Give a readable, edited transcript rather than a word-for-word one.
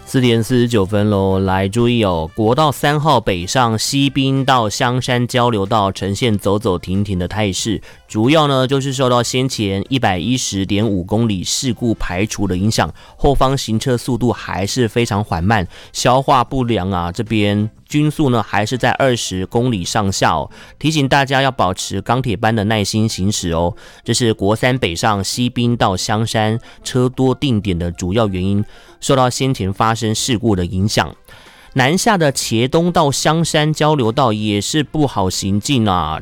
4:49咯，来注意哦，国道3号北上西滨到香山交流道呈现走走停停的态势，主要呢就是受到先前110.5公里事故排除的影响，后方行车速度还是非常缓慢，消化不良啊，这边均速呢还是在20公里上下哦，提醒大家要保持钢铁般的耐心行驶哦。这是国3北上西滨到香山车多定点的主要原因，受到先前发生事故的影响。南下的茄东到香山交流道也是不好行进啊，